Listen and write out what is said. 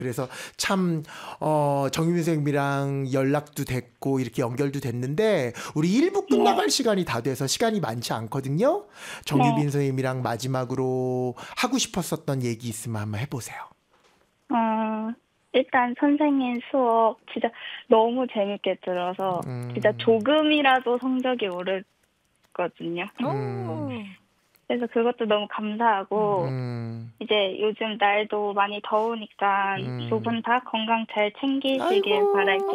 그래서 참 정유빈 선생님이랑 연락도 됐고 이렇게 연결도 됐는데 우리 1부 네. 끝나갈 시간이 다 돼서 시간이 많지 않거든요. 네. 정유빈 선생님이랑 마지막으로 하고 싶었었던 얘기 있으면 한번 해보세요. 일단 선생님 수업 진짜 너무 재밌게 들어서 진짜 음, 조금이라도 성적이 오르거든요. 오. 그래서 그것도 너무 감사하고 음, 이제 요즘 날도 많이 더우니까 두 음. 분 다 건강 잘 챙기시길 아이고. 바랄게요.